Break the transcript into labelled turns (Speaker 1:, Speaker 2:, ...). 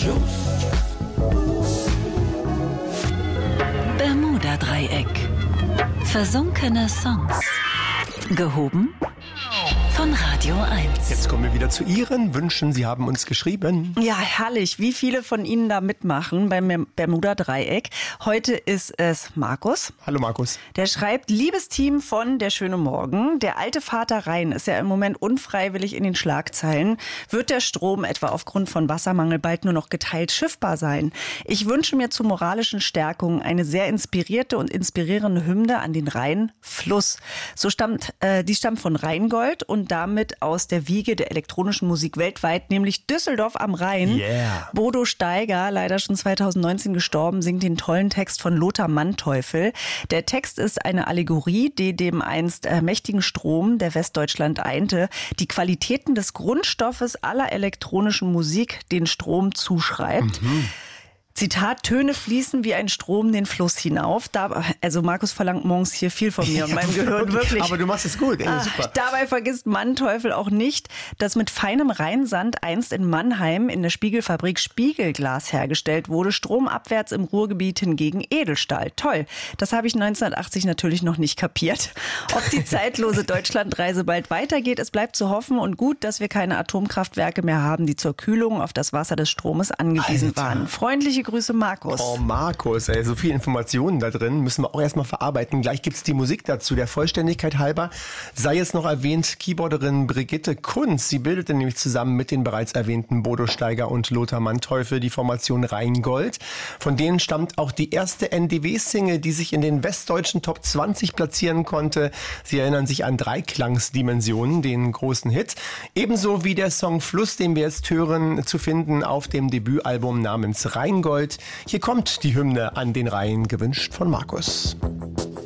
Speaker 1: Bermuda-Dreieck. Versunkene Songs. Gehoben von Radio 1.
Speaker 2: Jetzt kommen wir wieder zu Ihren Wünschen. Sie haben uns geschrieben.
Speaker 3: Ja, herrlich, wie viele von Ihnen da mitmachen beim Bermuda-Dreieck. Heute ist es Markus.
Speaker 2: Hallo Markus.
Speaker 3: Der schreibt, liebes Team von Der schöne Morgen, der alte Vater Rhein ist ja im Moment unfreiwillig in den Schlagzeilen. Wird der Strom etwa aufgrund von Wassermangel bald nur noch geteilt schiffbar sein? Ich wünsche mir zur moralischen Stärkung eine sehr inspirierte und inspirierende Hymne an den Rheinfluss. Die stammt von Rheingold und damit aus der Wiege der elektronischen Musik weltweit, nämlich Düsseldorf am Rhein.
Speaker 2: Yeah.
Speaker 3: Bodo Steiger, leider schon 2019 gestorben, singt den tollen Text von Lothar Manteuffel. Der Text ist eine Allegorie, die dem einst mächtigen Strom, der Westdeutschland einte, die Qualitäten des Grundstoffes aller elektronischen Musik den Strom zuschreibt. Zitat, Töne fließen wie ein Strom den Fluss hinauf. Also Markus verlangt morgens hier viel von mir und meinem Gehirn wirklich.
Speaker 2: Aber du machst es gut, super.
Speaker 3: Dabei vergisst Manteuffel auch nicht, dass mit feinem Rheinsand einst in Mannheim in der Spiegelfabrik Spiegelglas hergestellt wurde, stromabwärts im Ruhrgebiet hingegen Edelstahl. Toll, das habe ich 1980 natürlich noch nicht kapiert. Ob die zeitlose Deutschlandreise bald weitergeht, es bleibt zu hoffen und gut, dass wir keine Atomkraftwerke mehr haben, die zur Kühlung auf das Wasser des Stromes angewiesen waren. Freundliche Grüße, Markus.
Speaker 2: Oh, Markus, ey, so viele Informationen da drin, müssen wir auch erstmal verarbeiten. Gleich gibt's die Musik dazu. Der Vollständigkeit halber sei es noch erwähnt, Keyboarderin Brigitte Kunz. Sie bildete nämlich zusammen mit den bereits erwähnten Bodo Steiger und Lothar Manteuffel die Formation Rheingold. Von denen stammt auch die erste NDW-Single, die sich in den westdeutschen Top 20 platzieren konnte. Sie erinnern sich an Dreiklangsdimensionen, den großen Hit. Ebenso wie der Song Fluss, den wir jetzt hören, zu finden auf dem Debütalbum namens Rheingold. Hier kommt die Hymne an den Rhein, gewünscht von Markus.